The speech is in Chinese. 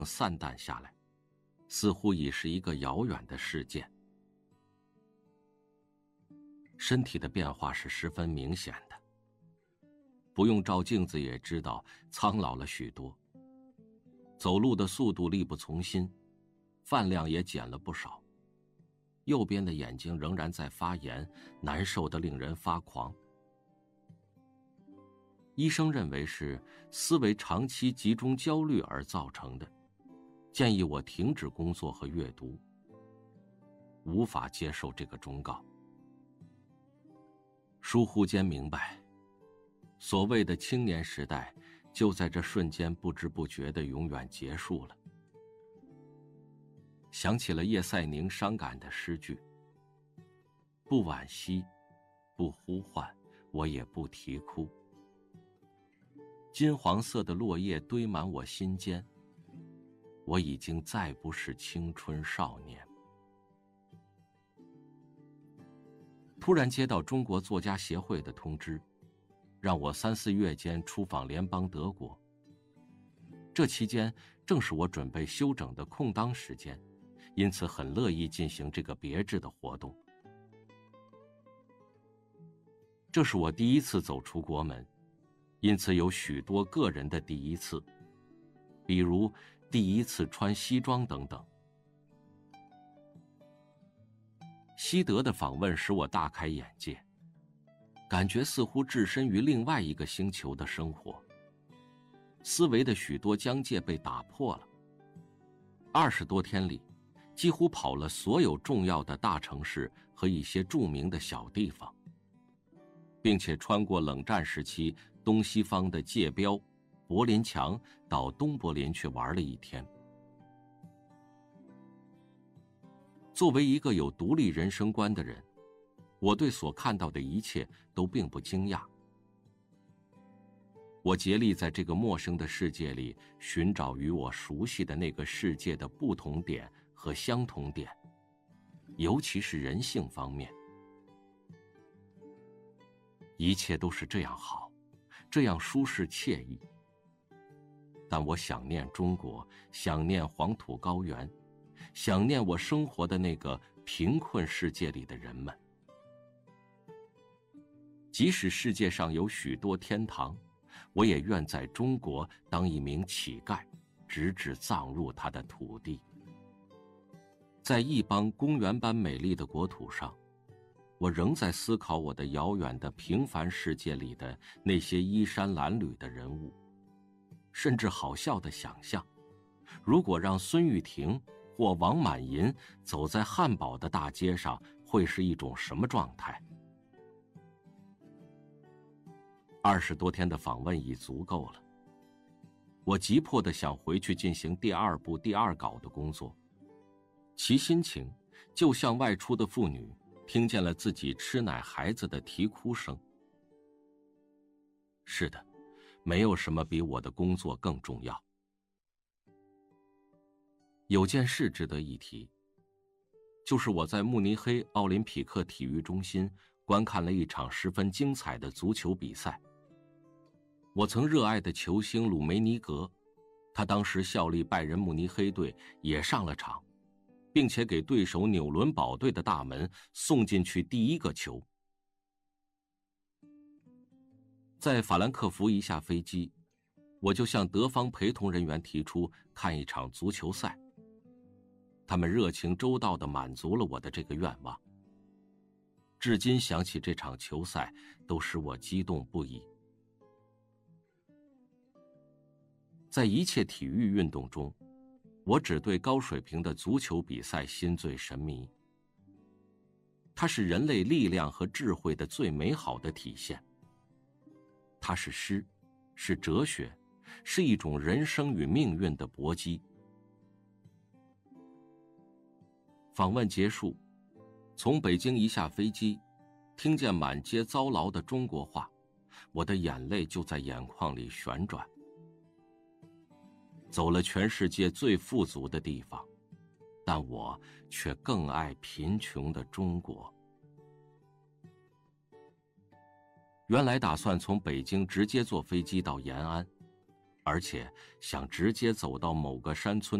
散淡下来，似乎已是一个遥远的事件。身体的变化是十分明显的，不用照镜子也知道苍老了许多，走路的速度力不从心，饭量也减了不少，右边的眼睛仍然在发炎，难受得令人发狂。医生认为是思维长期集中焦虑而造成的，建议我停止工作和阅读。无法接受这个忠告。疏忽间明白，所谓的青年时代就在这瞬间不知不觉地永远结束了。想起了叶赛宁伤感的诗句：不惋惜，不呼唤，我也不啼哭。金黄色的落叶堆满我心间，我已经再不是青春少年。突然接到中国作家协会的通知，让我3、4月间出访联邦德国。这期间正是我准备休整的空当时间，因此很乐意进行这个别致的活动。这是我第一次走出国门，因此有许多个人的第一次，比如第一次穿西装等等。西德的访问使我大开眼界，感觉似乎置身于另外一个星球的生活，思维的许多疆界被打破了。20多天里，几乎跑了所有重要的大城市和一些著名的小地方，并且穿过冷战时期东西方的界标柏林墙，到东柏林去玩了1天。作为一个有独立人生观的人，我对所看到的一切都并不惊讶。我竭力在这个陌生的世界里寻找与我熟悉的那个世界的不同点和相同点，尤其是人性方面。一切都是这样好，这样舒适惬意。但我想念中国，想念黄土高原，想念我生活的那个贫困世界里的人们。即使世界上有许多天堂，我也愿在中国当一名乞丐，直至葬入他的土地。在一邦公园般美丽的国土上，我仍在思考我的遥远的平凡世界里的那些衣衫褴褛的人物，甚至好笑的想象，如果让孙玉婷或王满银走在汉堡的大街上，会是一种什么状态？20多天的访问已足够了，我急迫地想回去进行第2部第2稿的工作，其心情就像外出的妇女听见了自己吃奶孩子的啼哭声。是的，没有什么比我的工作更重要。有件事值得一提，就是我在慕尼黑奥林匹克体育中心观看了一场十分精彩的足球比赛。我曾热爱的球星鲁梅尼格，他当时效力拜仁慕尼黑队，也上了场，并且给对手纽伦堡队的大门送进去第1个球。在法兰克福一下飞机，我就向德方陪同人员提出看一场足球赛，他们热情周到地满足了我的这个愿望。至今想起这场球赛，都使我激动不已。在一切体育运动中，我只对高水平的足球比赛心醉神迷。它是人类力量和智慧的最美好的体现。它是诗，是哲学，是一种人生与命运的搏击。访问结束，从北京一下飞机，听见满街糟劳的中国话，我的眼泪就在眼眶里旋转。走了全世界最富足的地方，但我却更爱贫穷的中国。原来打算从北京直接坐飞机到延安， 而且想直接走到某个山村